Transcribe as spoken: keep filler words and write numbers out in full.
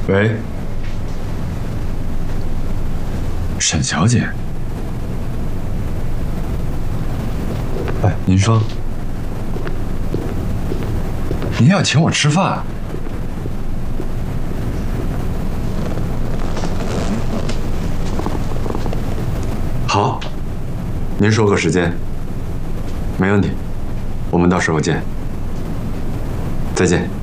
喂，沈小姐。哎，您说，您要请我吃饭？好，您说个时间，没问题，我们到时候见。再见。